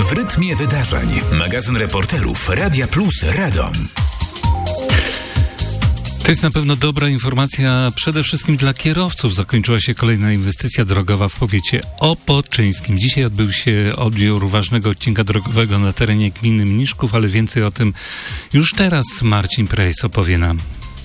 W rytmie wydarzeń. Magazyn reporterów Radia Plus Radom. To jest na pewno dobra informacja przede wszystkim dla kierowców. Zakończyła się kolejna inwestycja drogowa w powiecie opoczyńskim. Dzisiaj odbył się odbiór ważnego odcinka drogowego na terenie gminy Mniszków, ale więcej o tym już teraz Marcin Prejs opowie nam.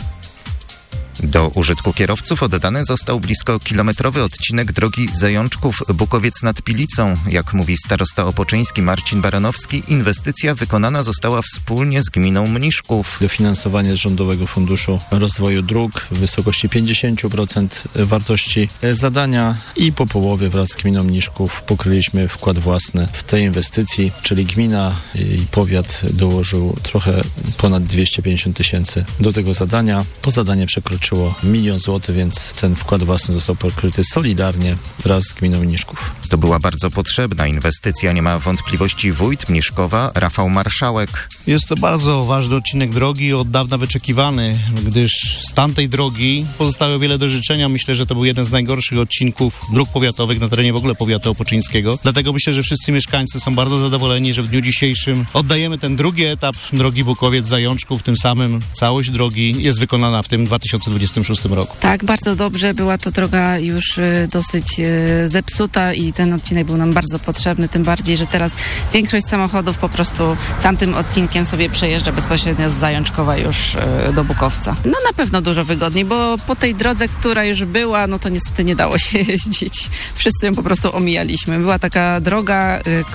Do użytku kierowców oddany został blisko kilometrowy odcinek drogi Zajączków-Bukowiec nad Pilicą. Jak mówi starosta opoczyński Marcin Baranowski, inwestycja wykonana została wspólnie z gminą Mniszków. Dofinansowanie z Rządowego Funduszu Rozwoju Dróg w wysokości 50% wartości zadania i po połowie wraz z gminą Mniszków pokryliśmy wkład własny w tej inwestycji, czyli gmina i powiat dołożył trochę ponad 250 000 do tego zadania. Po zadanie przekroczyło 1 000 000 złotych, więc ten wkład własny został pokryty solidarnie wraz z gminą Mniszków. To była bardzo potrzebna inwestycja, nie ma wątpliwości wójt Mniszkowa Rafał Marszałek. Jest to bardzo ważny odcinek drogi, od dawna wyczekiwany, gdyż z tamtej drogi pozostało wiele do życzenia. Myślę, że to był jeden z najgorszych odcinków dróg powiatowych na terenie w ogóle powiatu opoczyńskiego. Dlatego myślę, że wszyscy mieszkańcy są bardzo zadowoleni, że w dniu dzisiejszym oddajemy ten drugi etap drogi Bukowiec-Zajączków. Tym samym całość drogi jest wykonana w tym 2026 roku. Tak, bardzo dobrze. Była to droga już dosyć zepsuta i ten odcinek był nam bardzo potrzebny, tym bardziej, że teraz większość samochodów po prostu tamtym odcinkiem sobie przejeżdża bezpośrednio z Zajączkowa już do Bukowca. No na pewno dużo wygodniej, bo po tej drodze, która już była, no to niestety nie dało się jeździć. Wszyscy ją po prostu omijaliśmy. Była taka droga,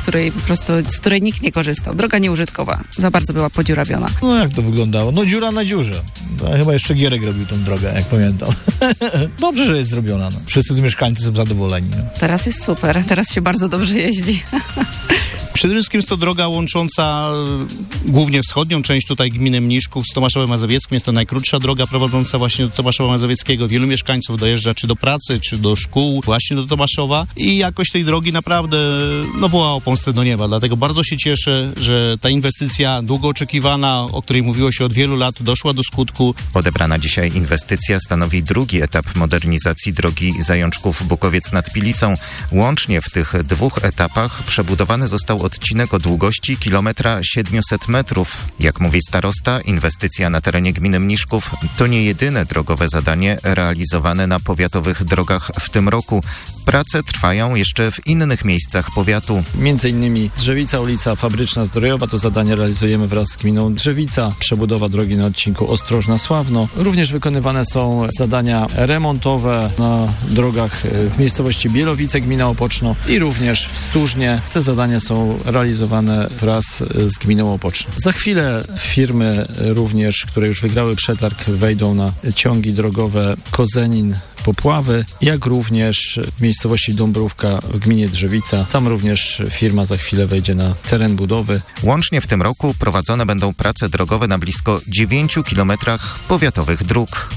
z której nikt nie korzystał. Droga nieużytkowa. Za bardzo była podziurawiona. No jak to wyglądało? No dziura na dziurze. Chyba jeszcze Gierek robił tą drogę, jak pamiętam. Dobrze, że jest zrobiona. No. Wszyscy tu mieszkańcy są zadowoleni. No. Teraz jest super. Teraz się bardzo dobrze jeździ. Przede wszystkim jest to droga łącząca głównie wschodnią część tutaj gminy Mniszków z Tomaszowem Mazowieckim. Jest to najkrótsza droga prowadząca właśnie do Tomaszowa Mazowieckiego. Wielu mieszkańców dojeżdża czy do pracy, czy do szkół, właśnie do Tomaszowa i jakość tej drogi naprawdę woła o pomstę do nieba. Dlatego bardzo się cieszę, że ta inwestycja długo oczekiwana, o której mówiło się od wielu lat, doszła do skutku. Odebrana dzisiaj inwestycja stanowi drugi etap modernizacji drogi Zajączków-Bukowiec nad Pilicą. Łącznie w tych dwóch etapach przebudowany został odcinek o długości 1700 metrów. Jak mówi starosta, inwestycja na terenie gminy Mniszków to nie jedyne drogowe zadanie realizowane na powiatowych drogach w tym roku. Prace trwają jeszcze w innych miejscach powiatu. Między innymi Drzewica, ulica Fabryczna Zdrojowa, to zadanie realizujemy wraz z gminą Drzewica. Przebudowa drogi na odcinku Ostrożna-Sławno. Również wykonywane są zadania remontowe na drogach w miejscowości Bielowice, gmina Opoczno i również w Stróżnie. Te zadania są realizowane wraz z gminą Opoczno. Za chwilę firmy również, które już wygrały przetarg, wejdą na ciągi drogowe Kozenin, Popławy, jak również w miejscowości Dąbrówka w gminie Drzewica. Tam również firma za chwilę wejdzie na teren budowy. Łącznie w tym roku prowadzone będą prace drogowe na blisko 9 kilometrach powiatowych dróg.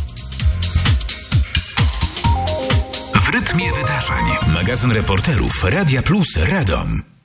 W rytmie wydarzeń. Magazyn reporterów Radia Plus Radom.